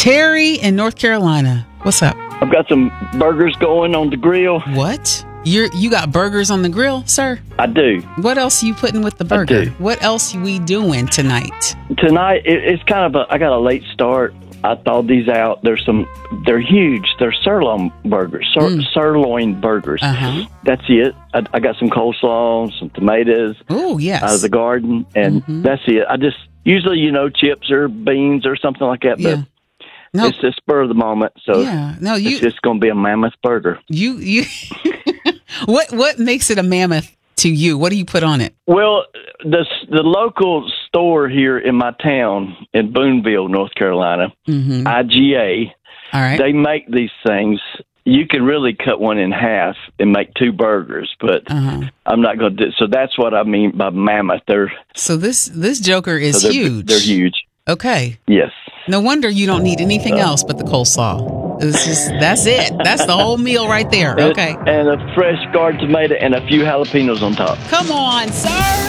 Terry in North Carolina. What's up? I've got some burgers going on the grill. What? You got burgers on the grill, sir? I do. What else you putting with the burger? I do. What else we doing tonight? Tonight, it's kind of I got a late start. I thawed these out. They're huge. They're sirloin burgers. Sirloin burgers. Uh-huh. That's it. I got some coleslaw, some tomatoes. Oh, yes. Out of the garden, and that's it. I just usually, chips or beans or something like that. Yeah. But it's the spur of the moment, so it's just going to be a mammoth burger. You What makes it a mammoth to you? What do you put on it? Well, the local store here in my town in Boonville, North Carolina, IGA, all right, they make these things. You can really cut one in half and make two burgers, but I'm not going to do. So that's what I mean by mammoth. So this joker is huge. They're huge. Okay. Yes. No wonder you don't need anything else but the coleslaw. That's it. That's the whole meal right there. Okay. And a fresh garden tomato and a few jalapenos on top. Come on, sir.